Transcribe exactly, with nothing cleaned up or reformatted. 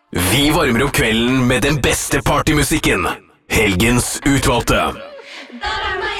Vi varmer opp kvelden med den beste partymusikken. Helgens utvalgte. Der er meg